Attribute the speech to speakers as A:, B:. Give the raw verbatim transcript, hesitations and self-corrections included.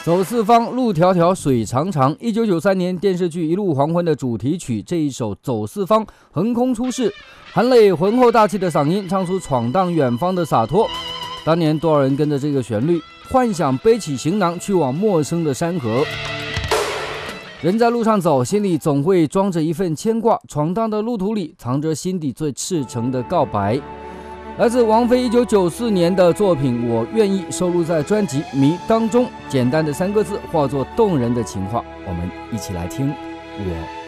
A: 走四方，路迢迢，水长长。一九九三年电视剧《一路黄昏》的主题曲，这一首《走四方》横空出世，含泪浑厚大气的嗓音，唱出闯荡远方的洒脱。当年多少人跟着这个旋律，幻想背起行囊去往陌生的山河。人在路上走，心里总会装着一份牵挂，闯荡的路途里藏着心底最赤诚的告白。来自王菲一九九四年的作品《我愿意》，收录在专辑《迷》当中。简单的三个字化作动人的情话，我们一起来听。我